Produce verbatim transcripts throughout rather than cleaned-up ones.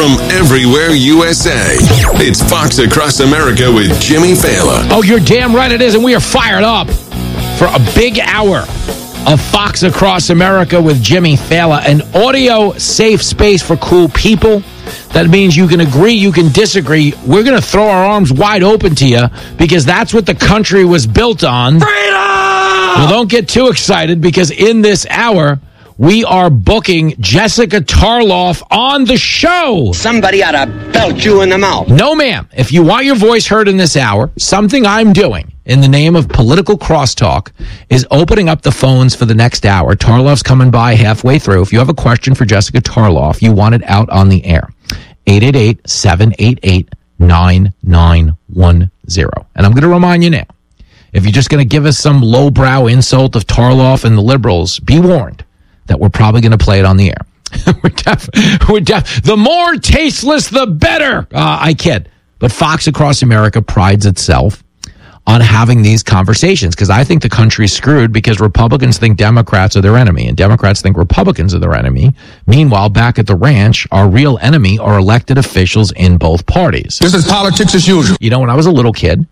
from everywhere U S A. It's Fox Across America with Jimmy Failla. Oh, you're damn right it is, and we are fired up for a big hour of Fox Across America with Jimmy Failla, an audio-safe space for cool people. That means you can agree, you can disagree. We're going to throw our arms wide open to you because that's what the country was built on. Freedom! Well, don't get too excited because in this hour, we are booking Jessica Tarloff on the show. Somebody ought to belt you in the mouth. No, ma'am. If you want your voice heard in this hour, something I'm doing in the name of political crosstalk is opening up the phones for the next hour. Tarloff's coming by halfway through. If you have a question for Jessica Tarloff, you want it out on the air. eight eight eight, seven eight eight, nine nine one zero. And I'm going to remind you now, if you're just going to give us some lowbrow insult of Tarloff and the liberals, be warned that we're probably going to play it on the air. we're def- we're def- the more tasteless, the better. Uh, I kid. But Fox Across America prides itself on having these conversations because I think the country's screwed because Republicans think Democrats are their enemy and Democrats think Republicans are their enemy. Meanwhile, back at the ranch, our real enemy are elected officials in both parties. This is politics as usual. You know, when I was a little kid,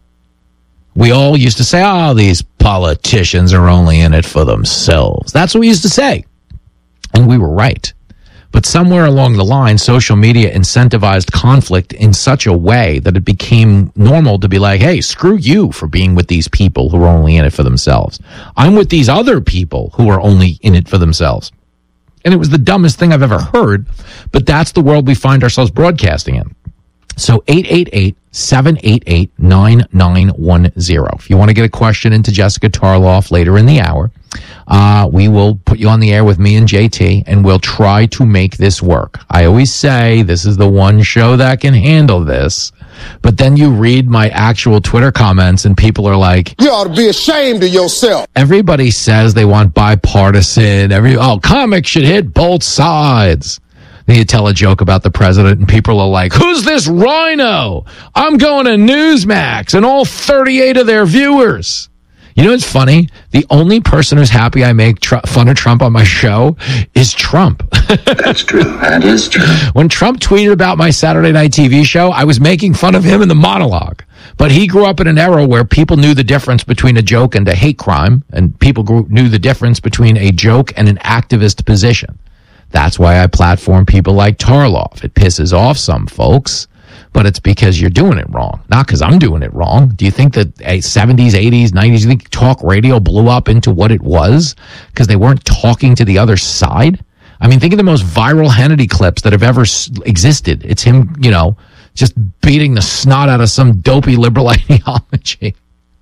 we all used to say, oh, these politicians are only in it for themselves. That's what we used to say. And we were right. But somewhere along the line, social media incentivized conflict in such a way that it became normal to be like, hey, screw you for being with these people who are only in it for themselves. I'm with these other people who are only in it for themselves. And it was the dumbest thing I've ever heard, but that's the world we find ourselves broadcasting in. So eight eight eight, seven eight eight, nine nine one zero. If you want to get a question into Jessica Tarloff later in the hour, Uh, we will put you on the air with me and J T, and we'll try to make this work. I always say this is the one show that can handle this, but then you read my actual Twitter comments, and people are like, You ought to be ashamed of yourself. Everybody says they want bipartisan. Every oh, comics should hit both sides. Then you tell a joke about the president, and people are like, who's this rhino? I'm going to Newsmax, and all thirty-eight of their viewers. You know what's funny? The only person who's happy I make tr- fun of Trump on my show is Trump. That's true. That is true. When Trump tweeted about my Saturday night T V show, I was making fun of him in the monologue. But he grew up in an era where people knew the difference between a joke and a hate crime, and people grew, knew the difference between a joke and an activist position. That's why I platform people like Tarloff. It pisses off some folks, but it's because you're doing it wrong, not because I'm doing it wrong. Do you think that a seventies, eighties, nineties, do you think talk radio blew up into what it was because they weren't talking to the other side? I mean, think of the most viral Hannity clips that have ever existed. It's him, you know, just beating the snot out of some dopey liberal ideology.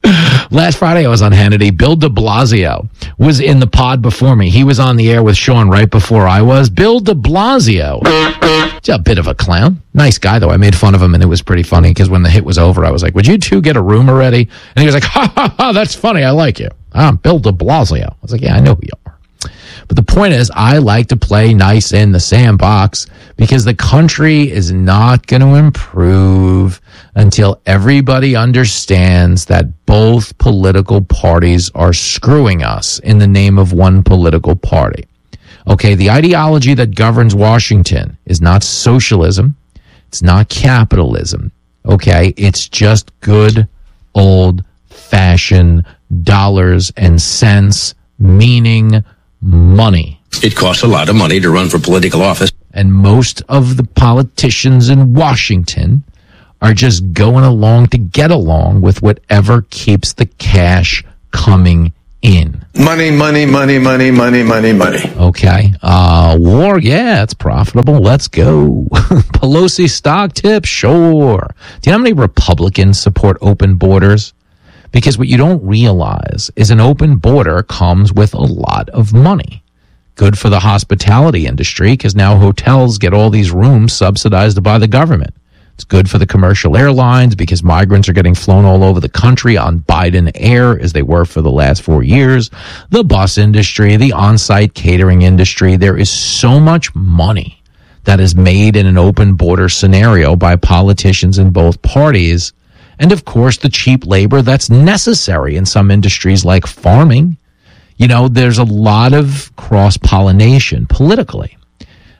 Last Friday, I was on Hannity. Bill de Blasio was in the pod before me. He was on the air with Sean right before I was. Bill de Blasio, a bit of a clown. Nice guy, though. I made fun of him, and it was pretty funny because when the hit was over, I was like, would you two get a room already? And he was like, ha, ha, ha, that's funny. I like you. I'm Bill de Blasio. I was like, yeah, I know who you are. But the point is, I like to play nice in the sandbox because the country is not going to improve until everybody understands that both political parties are screwing us in the name of one political party. Okay, the ideology that governs Washington is not socialism. It's not capitalism. Okay, it's just good old-fashioned dollars and cents, meaning money. It costs a lot of money to run for political office. And most of the politicians in Washington are just going along to get along with whatever keeps the cash coming in. Money, money, money, money, money, money, money. Okay. Uh, war, yeah, it's profitable. Let's go. Pelosi stock tip, sure. Do you know how many Republicans support open borders? Because what you don't realize is an open border comes with a lot of money. Good for the hospitality industry because now hotels get all these rooms subsidized by the government. It's good for the commercial airlines because migrants are getting flown all over the country on Biden Air as they were for the last four years. The bus industry, the on-site catering industry, there is so much money that is made in an open border scenario by politicians in both parties. And of course, the cheap labor that's necessary in some industries like farming. You know, there's a lot of cross-pollination politically.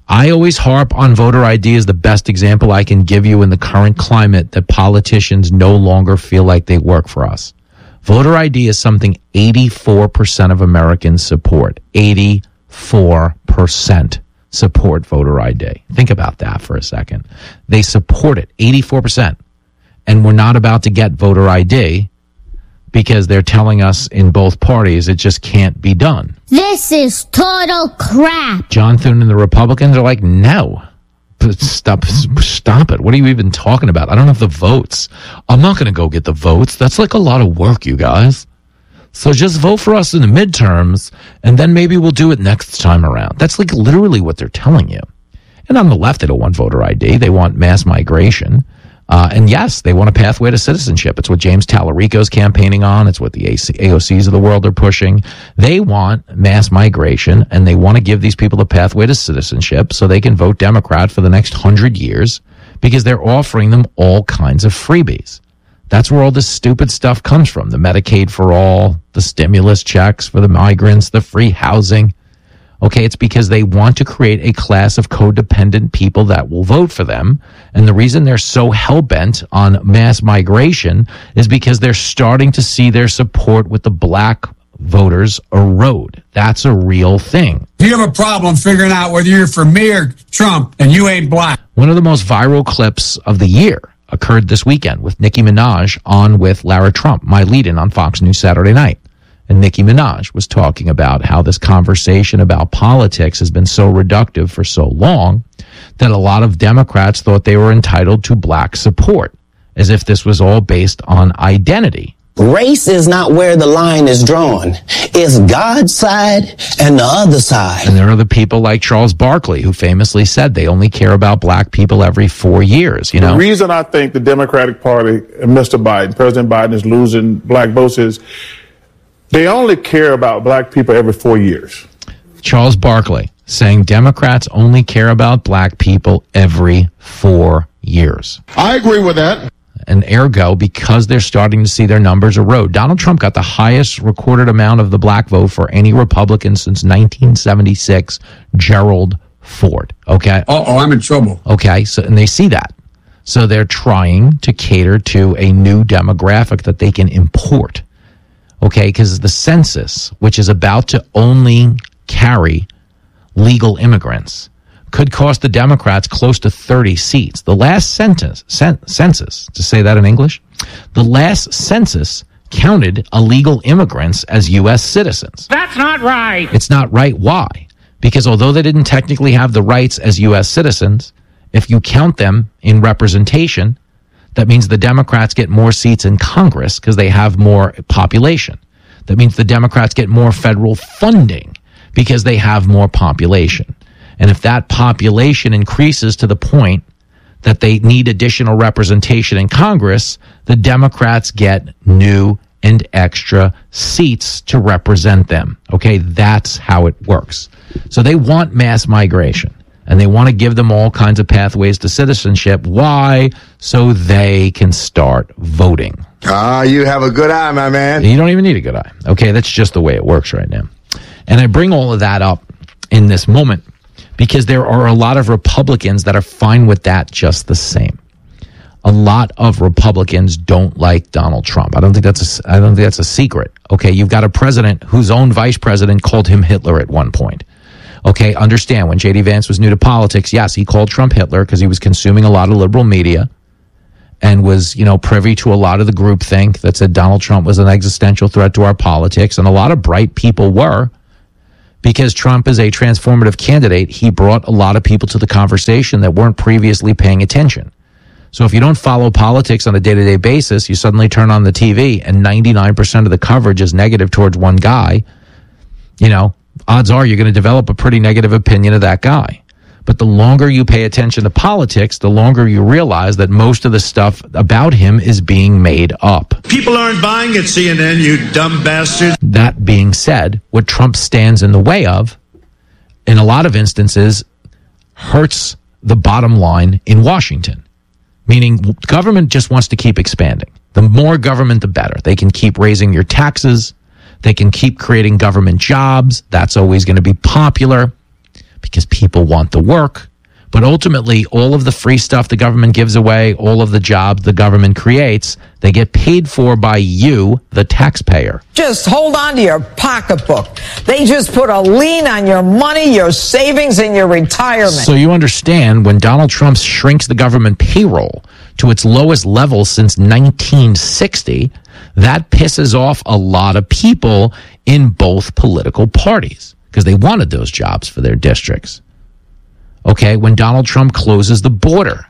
I always harp on voter I D as the best example I can give you in the current climate that politicians no longer feel like they work for us. Voter I D is something eighty-four percent of Americans support. eighty-four percent support voter I D. Think about that for a second. They support it, eighty-four percent. And we're not about to get voter I D because they're telling us in both parties it just can't be done. This is total crap. John Thune and the Republicans are like, no, stop, stop it. What are you even talking about? I don't have the votes. I'm not going to go get the votes. That's like a lot of work, you guys. So just vote for us in the midterms, and then maybe we'll do it next time around. That's like literally what they're telling you. And on the left, they don't want voter I D. They want mass migration. Uh, and yes, they want a pathway to citizenship. It's what James Tallarico's campaigning on. It's what the A O Cs of the world are pushing. They want mass migration, and they want to give these people a pathway to citizenship so they can vote Democrat for the next hundred years because they're offering them all kinds of freebies. That's where all this stupid stuff comes from. The Medicaid for all, the stimulus checks for the migrants, the free housing. Okay, it's because they want to create a class of codependent people that will vote for them. And the reason they're so hell-bent on mass migration is because they're starting to see their support with the black voters erode. That's a real thing. You have a problem figuring out whether you're for me or Trump, and you ain't black. One of the most viral clips of the year occurred this weekend with Nicki Minaj on with Lara Trump, my lead-in on Fox News Saturday night. And Nicki Minaj was talking about how this conversation about politics has been so reductive for so long that a lot of Democrats thought they were entitled to black support, as if this was all based on identity. Race is not where the line is drawn. It's God's side and the other side. And there are the people like Charles Barkley, who famously said they only care about black people every four years, you know? The reason I think the Democratic Party and Mister Biden, President Biden, is losing black votes is they only care about black people every four years. Charles Barkley saying Democrats only care about black people every four years. I agree with that. And ergo, because they're starting to see their numbers erode. Donald Trump got the highest recorded amount of the black vote for any Republican since nineteen seventy-six, Gerald Ford. Okay? Uh-oh, I'm in trouble. Okay, so and they see that. So they're trying to cater to a new demographic that they can import. Okay, because the census, which is about to only carry legal immigrants, could cost the Democrats close to thirty seats. The last census, cen- census, to say that in English, the last census counted illegal immigrants as U S citizens. That's not right. It's not right. Why? Because although they didn't technically have the rights as U S citizens, if you count them in representation, that means the Democrats get more seats in Congress because they have more population. That means the Democrats get more federal funding because they have more population. And if that population increases to the point that they need additional representation in Congress, the Democrats get new and extra seats to represent them. Okay, that's how it works. So they want mass migration. And they want to give them all kinds of pathways to citizenship. Why? So they can start voting. Ah, you have a good eye, my man. You don't even need a good eye. Okay, that's just the way it works right now. And I bring all of that up in this moment because there are a lot of Republicans that are fine with that just the same. A lot of Republicans don't like Donald Trump. I don't think that's a, I don't think that's a secret. Okay, you've got a president whose own vice president called him Hitler at one point. Okay, understand, when J D Vance was new to politics, yes, he called Trump Hitler because he was consuming a lot of liberal media and was, you know, privy to a lot of the groupthink that said Donald Trump was an existential threat to our politics. And a lot of bright people were, because Trump is a transformative candidate. He brought a lot of people to the conversation that weren't previously paying attention. So if you don't follow politics on a day-to-day basis, you suddenly turn on the T V and ninety-nine percent of the coverage is negative towards one guy, you know, odds are you're going to develop a pretty negative opinion of that guy. But the longer you pay attention to politics, the longer you realize that most of the stuff about him is being made up. People aren't buying at C N N, you dumb bastards. That being said, what Trump stands in the way of, in a lot of instances, hurts the bottom line in Washington. Meaning government just wants to keep expanding. The more government, the better. They can keep raising your taxes. They can keep creating government jobs. That's always going to be popular. because people want the work. But ultimately, all of the free stuff the government gives away, all of the jobs the government creates, they get paid for by you, the taxpayer. Just hold on to your pocketbook. They just put a lien on your money, your savings, and your retirement. So you understand, when Donald Trump shrinks the government payroll to its lowest level since nineteen sixty, that pisses off a lot of people in both political parties because they wanted those jobs for their districts. Okay, when Donald Trump closes the border,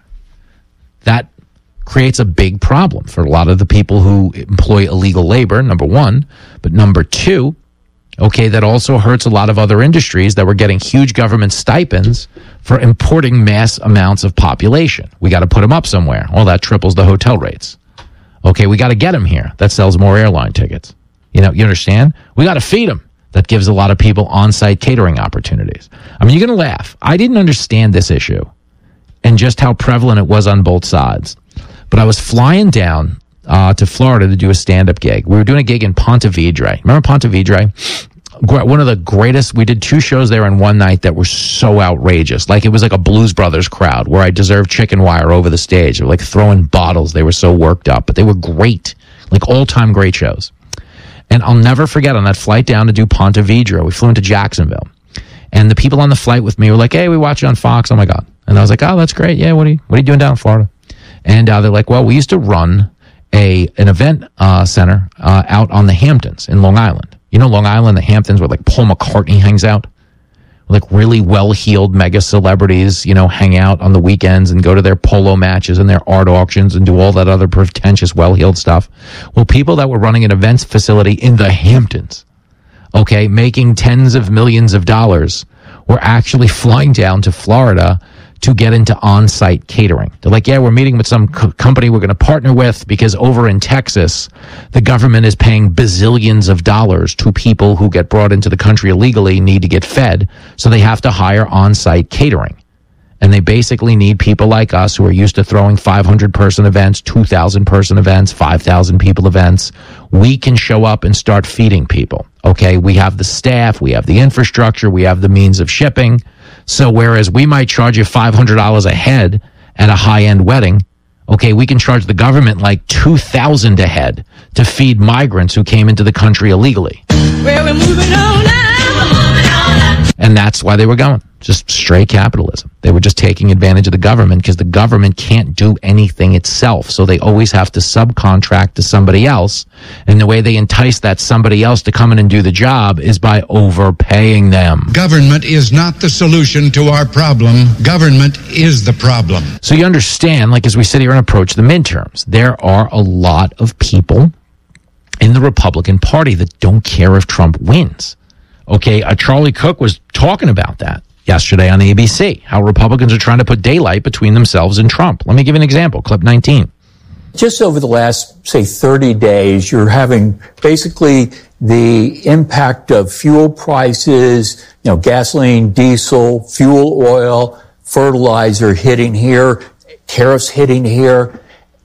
that creates a big problem for a lot of the people who employ illegal labor, number one. But number two, okay, that also hurts a lot of other industries that were getting huge government stipends for importing mass amounts of population. We got to put them up somewhere. Well, that triples the hotel rates. Okay, we got to get them here. That sells more airline tickets. You know, you understand? We got to feed them. That gives a lot of people on-site catering opportunities. I mean, you're going to laugh. I didn't understand this issue and just how prevalent it was on both sides. But I was flying down uh, to Florida to do a stand-up gig. We were doing a gig in Ponte Vedra. Remember Ponte Vedra? One of the greatest. We did two shows there in one night that were so outrageous. Like, it was like a Blues Brothers crowd where I deserved chicken wire over the stage. They were like throwing bottles. They were so worked up, but they were great. Like all-time great shows. And I'll never forget, on that flight down to do Ponte Vedra, we flew into Jacksonville. And the people on the flight with me were like, hey, we watch it on Fox. Oh, my God. And I was like, oh, that's great. Yeah, what are you, what are you doing down in Florida? And uh, they're like, well, we used to run a an event uh, center uh, out on the Hamptons in Long Island. You know Long Island, the Hamptons, where like Paul McCartney hangs out? Like really well-heeled mega celebrities, you know, hang out on the weekends and go to their polo matches and their art auctions and do all that other pretentious, well-heeled stuff. Well, people that were running an events facility in the Hamptons, okay, making tens of millions of dollars, were actually flying down to Florida to get into on-site catering. They're like, yeah, we're meeting with some co- company we're going to partner with because over in Texas, the government is paying bazillions of dollars to people who get brought into the country illegally, need to get fed, so they have to hire on-site catering. And they basically need people like us who are used to throwing five hundred person events, two thousand person events, five thousand people events. We can show up and start feeding people. Okay, we have the staff, we have the infrastructure, we have the means of shipping. So whereas we might charge you five hundred dollars a head at a high-end wedding, okay, we can charge the government like two thousand dollars a head to feed migrants who came into the country illegally. Well, we're moving on now. We're moving on now. And that's why they were going. Just straight capitalism. They were just taking advantage of the government because the government can't do anything itself. So they always have to subcontract to somebody else. And the way they entice that somebody else to come in and do the job is by overpaying them. Government is not the solution to our problem. Government is the problem. So you understand, like as we sit here and approach the midterms, there are a lot of people in the Republican Party that don't care if Trump wins. Okay, uh, Charlie Cook was talking about that yesterday on A B C, how Republicans are trying to put daylight between themselves and Trump. Let me give you an example. Clip nineteen. Just over the last, say, thirty days, you're having basically the impact of fuel prices, you know, gasoline, diesel, fuel oil, fertilizer hitting here, tariffs hitting here.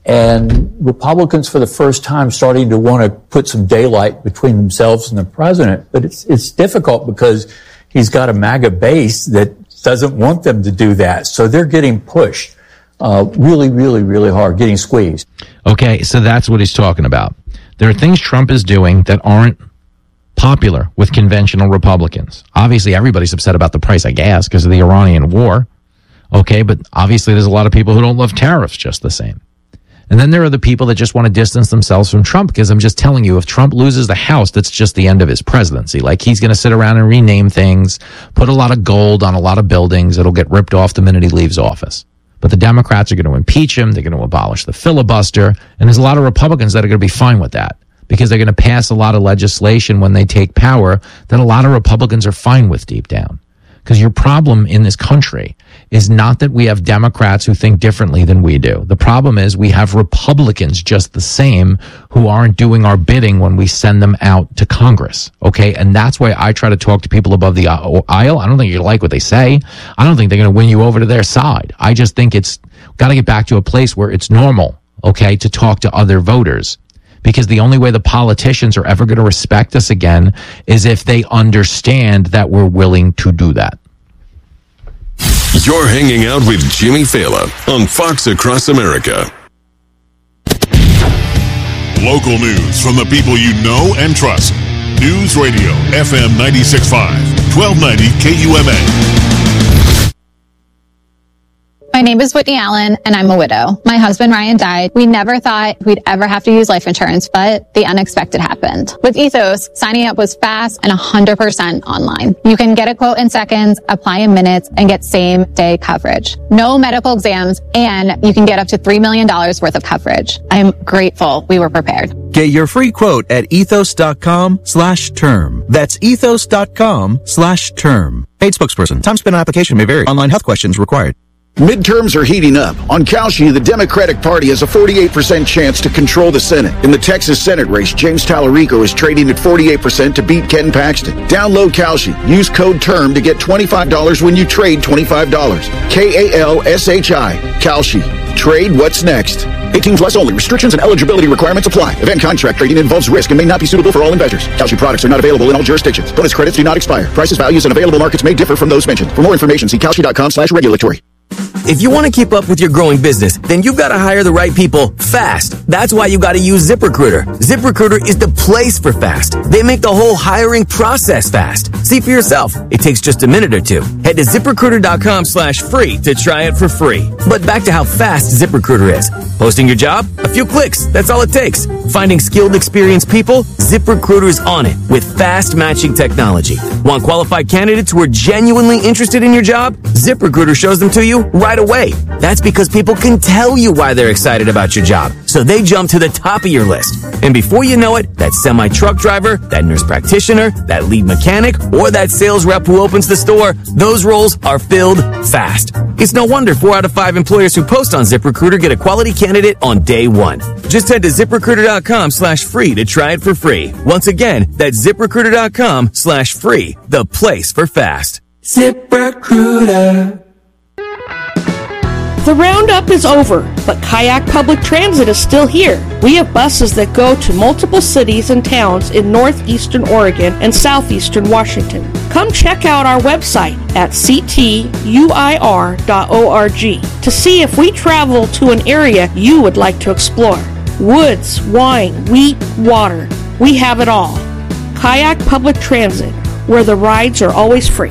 And Republicans, for the first time, starting to want to put some daylight between themselves and the president. But it's it's difficult because he's got a MAGA base that doesn't want them to do that. So they're getting pushed uh, really, really, really hard, getting squeezed. Okay, so that's what he's talking about. There are things Trump is doing that aren't popular with conventional Republicans. Obviously, everybody's upset about the price of gas because of the Iranian war. Okay, but obviously there's a lot of people who don't love tariffs just the same. And then there are the people that just want to distance themselves from Trump because I'm just telling you, if Trump loses the House, that's just the end of his presidency. Like, he's going to sit around and rename things, put a lot of gold on a lot of buildings. It'll get ripped off the minute he leaves office. But the Democrats are going to impeach him. They're going to abolish the filibuster. And there's a lot of Republicans that are going to be fine with that because they're going to pass a lot of legislation when they take power that a lot of Republicans are fine with deep down. Because your problem in this country is not that we have Democrats who think differently than we do. The problem is we have Republicans just the same who aren't doing our bidding when we send them out to Congress. Okay? And that's why I try to talk to people above the aisle. I don't think you like what they say. I don't think they're going to win you over to their side. I just think it's got to get back to a place where it's normal, okay, to talk to other voters. Because the only way the politicians are ever going to respect us again is if they understand that we're willing to do that. You're hanging out with Jimmy Fallon on Fox Across America. Local news from the people you know and trust. News Radio, F M ninety-six point five, twelve ninety K U M A. My name is Whitney Allen, and I'm a widow. My husband, Ryan, died. We never thought we'd ever have to use life insurance, but the unexpected happened. With Ethos, signing up was fast and one hundred percent online. You can get a quote in seconds, apply in minutes, and get same-day coverage. No medical exams, and you can get up to three million dollars worth of coverage. I'm grateful we were prepared. Get your free quote at ethos.com slash term. That's ethos.com slash term. Paid spokesperson. Time spent on application may vary. Online health questions required. Midterms are heating up. On Kalshi, the Democratic Party has a forty-eight percent chance to control the Senate. In the Texas Senate race, James Tallarico is trading at forty-eight percent to beat Ken Paxton. Download Kalshi. Use code TERM to get twenty-five dollars when you trade twenty-five dollars. K A L S H I. Kalshi. Trade what's next. eighteen plus only. Restrictions and eligibility requirements apply. Event contract trading involves risk and may not be suitable for all investors. Kalshi products are not available in all jurisdictions. Bonus credits do not expire. Prices, values, and available markets may differ from those mentioned. For more information, see kalshi.com slash regulatory. If you want to keep up with your growing business, then you've got to hire the right people fast. That's why you got to use ZipRecruiter. ZipRecruiter is the place for fast. They make the whole hiring process fast. See for yourself. It takes just a minute or two. Head to ZipRecruiter.com slash free to try it for free. But back to how fast ZipRecruiter is. Posting your job? A few clicks. That's all it takes. Finding skilled, experienced people? ZipRecruiter is on it with fast matching technology. Want qualified candidates who are genuinely interested in your job? ZipRecruiter shows them to you right away. That's because people can tell you why they're excited about your job, so they jump to the top of your list. And before you know it, that semi-truck driver, that nurse practitioner, that lead mechanic, or that sales rep who opens the store, those roles are filled fast. It's no wonder four out of five employers who post on ZipRecruiter get a quality candidate on day one. Just head to ZipRecruiter.com slash free to try it for free. Once again, that's ZipRecruiter.com slash free, the place for fast. ZipRecruiter. The roundup is over, but Kayak Public Transit is still here. We have buses that go to multiple cities and towns in northeastern Oregon and southeastern Washington. Come check out our website at c t u i r dot org to see if we travel to an area you would like to explore. Woods, wine, wheat, water. We have it all. Kayak Public Transit, where the rides are always free.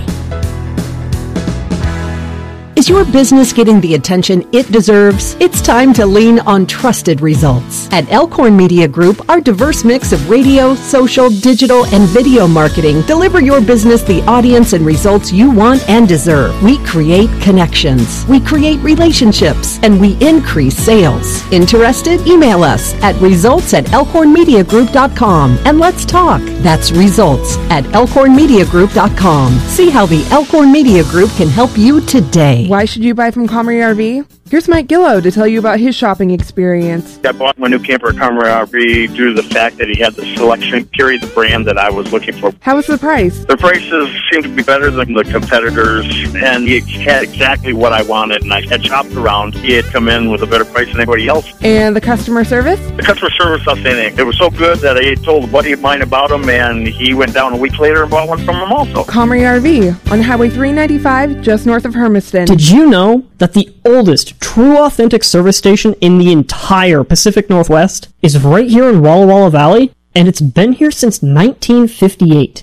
Is your business getting the attention it deserves? It's time to lean on trusted results. At Elkhorn Media Group, our diverse mix of radio, social, digital, and video marketing deliver your business the audience and results you want and deserve. We create connections, we create relationships, and we increase sales. Interested? Email us at results at elkhorn media group dot com and let's talk. That's results at elkhorn media group dot com. See how the Elkhorn Media Group can help you today. Why should you buy from Comrie R V? Here's Mike Gillow to tell you about his shopping experience. I bought my new camper at Comrie R V due to the fact that he had the selection, carried the brand that I was looking for. How was the price? The prices seemed to be better than the competitors, and he had exactly what I wanted, and I had shopped around. He had come in with a better price than anybody else. And the customer service? The customer service, outstanding. It was so good that I told a buddy of mine about him, and he went down a week later and bought one from him also. Comrie R V on Highway three ninety-five, just north of Hermiston. Did you know that the oldest true authentic service station in the entire Pacific Northwest is right here in Walla Walla Valley, and it's been here since nineteen fifty-eight?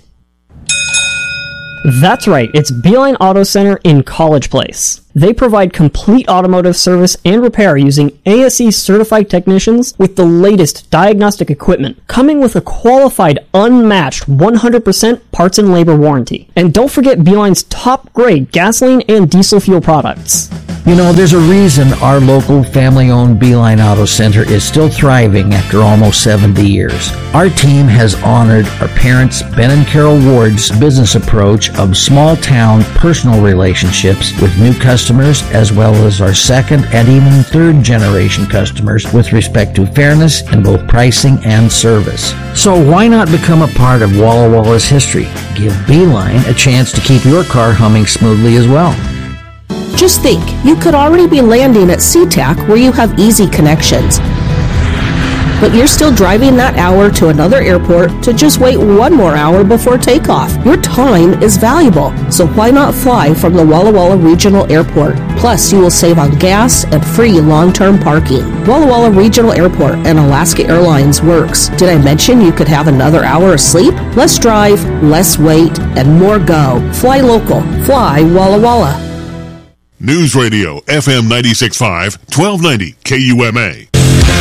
That's right, it's Beeline Auto Center in College Place. They provide complete automotive service and repair using A S E certified technicians with the latest diagnostic equipment, coming with a qualified, unmatched one hundred percent parts and labor warranty. And don't forget Beeline's top-grade gasoline and diesel fuel products. You know, there's a reason our local family-owned Beeline Auto Center is still thriving after almost seventy years. Our team has honored our parents, Ben and Carol Ward's business approach of small-town personal relationships with new customers, as well as our second and even third-generation customers with respect to fairness in both pricing and service. So why not become a part of Walla Walla's history? Give Beeline a chance to keep your car humming smoothly as well. Just think, you could already be landing at SeaTac where you have easy connections. but you're still driving that hour to another airport to just wait one more hour before takeoff. Your time is valuable, so why not fly from the Walla Walla Regional Airport? Plus, you will save on gas and free long-term parking. Walla Walla Regional Airport and Alaska Airlines works. Did I mention you could have another hour of sleep? Less drive, less wait, and more go. Fly local. Fly Walla Walla. News Radio F M ninety-six point five, twelve ninety K U M A.